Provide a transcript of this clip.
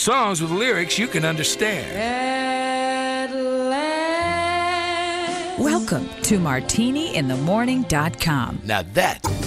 Songs with lyrics you can understand. Welcome to MartiniInTheMorning.com. Now that